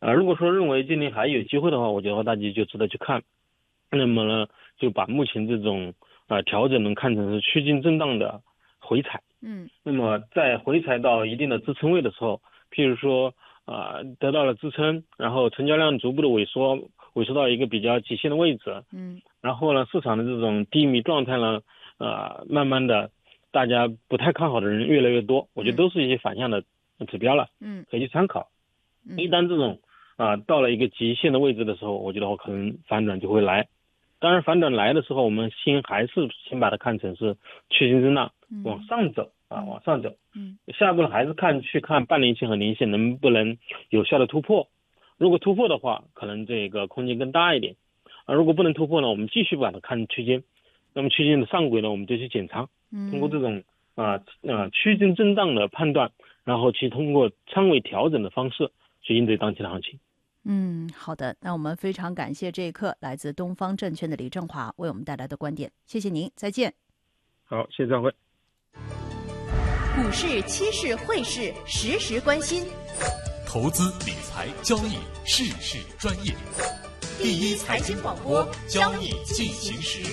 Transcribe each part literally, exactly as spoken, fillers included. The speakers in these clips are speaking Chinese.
呃，如果说认为今年还有机会的话，我觉得大家就值得去看。那么呢，就把目前这种呃调整能看成是区间震荡的回踩。 嗯， 那么在回踩到一定的支撑位的时候，譬如说啊、呃、得到了支撑，然后成交量逐步的萎缩，萎缩到一个比较极限的位置。 嗯， 然后呢，市场的这种低迷状态呢，呃，慢慢的大家不太看好的人越来越多，我觉得都是一些反向的指标了。 嗯， 可以去参考。 嗯， 一旦这种啊、呃、到了一个极限的位置的时候，我觉得我可能反转就会来。当然反转来的时候，我们先还是先把它看成是区间震荡往上走啊，往上走。 嗯， 下一步呢还是看去看半年线和年线能不能有效的突破。如果突破的话，可能这个空间更大一点。啊，如果不能突破呢，我们继续把它看区间。那么区间的上轨呢，我们就去减仓。通过这种啊啊区间震荡的判断，然后去通过仓位调整的方式去应对当前的行情。 嗯，好的，那我们非常感谢这一刻来自东方证券的李正华为我们带来的观点，谢谢您，再见。 好，谢谢张辉。 股市、期市、汇市，时时关心。 投资理财交易，事事专业。第一财经广播，交易进行时。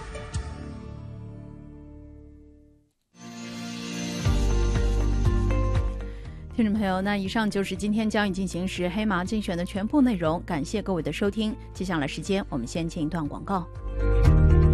听众朋友，那以上就是今天交易进行时黑马精选的全部内容，感谢各位的收听。接下来时间，我们先进一段广告。